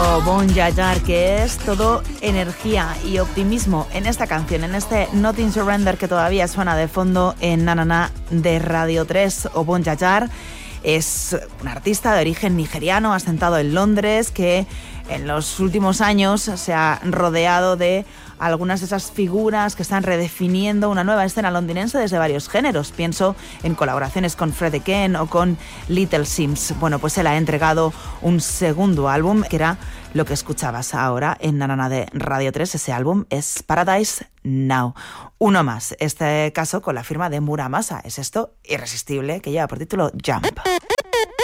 o Bon Yayar, que es todo energía y optimismo en esta canción, en este Nothing Surrender que todavía suena de fondo en Na Na Na de Radio 3. O Bon Yayar es un artista de origen nigeriano, asentado en Londres, que en los últimos años se ha rodeado de algunas de esas figuras que están redefiniendo una nueva escena londinense desde varios géneros. Pienso en colaboraciones con Fred Again o con Little Sims. Bueno, pues él ha entregado un segundo álbum, que era lo que escuchabas ahora en Na Na Na de Radio 3. Ese álbum es Paradise Now. Uno más, este caso con la firma de Muramasa. Es esto irresistible, que lleva por título Jump.